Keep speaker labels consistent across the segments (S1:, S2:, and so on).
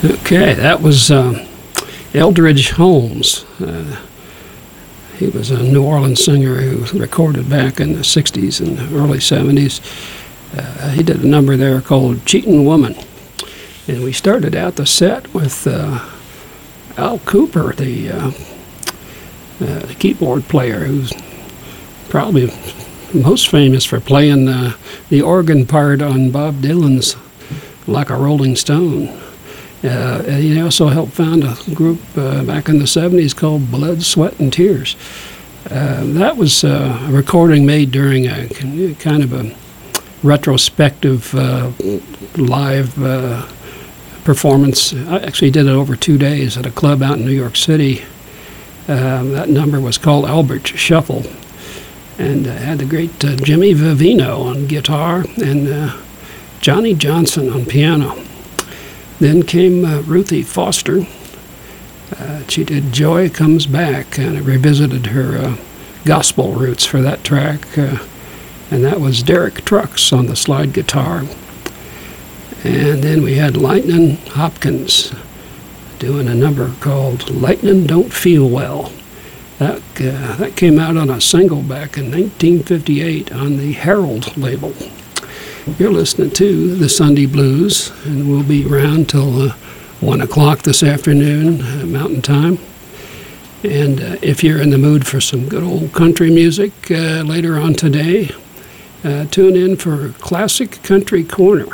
S1: Okay, that was Eldridge Holmes. He was a New Orleans singer who recorded back in the 60s and early 70s. He did a number there called Cheatin' Woman. And we started out the set with Al Cooper, the keyboard player, who's probably most famous for playing the organ part on Bob Dylan's Like a Rolling Stone. He also helped found a group back in the 70s called Blood, Sweat, and Tears. That was a recording made during a kind of a retrospective live performance. I actually did it over 2 days at a club out in New York City. That number was called Albert Shuffle, and had the great Jimmy Vivino on guitar and Johnny Johnson on piano. Then came Ruthie Foster. She did Joy Comes Back, and revisited her gospel roots for that track. And that was Derek Trucks on the slide guitar. And then we had Lightnin' Hopkins doing a number called Lightnin' Don't Feel Well. That came out on a single back in 1958 on the Herald label. You're listening to the Sunday Blues, and we'll be around till 1 o'clock this afternoon, Mountain Time. And if you're in the mood for some good old country music later on today, tune in for Classic Country Corner,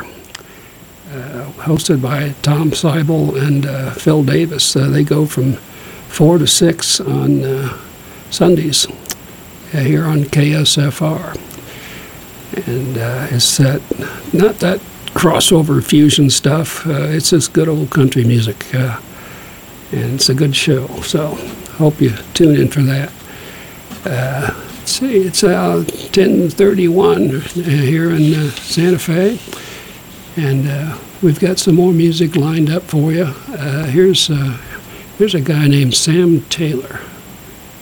S1: hosted by Tom Seibel and Phil Davis. They go from 4 to 6 on Sundays here on KSFR. And it's not that crossover fusion stuff. It's just good old country music, and it's a good show. So hope you tune in for that. Let's see, it's 10:31 here in Santa Fe, and we've got some more music lined up for you. Here's a guy named Sam Taylor.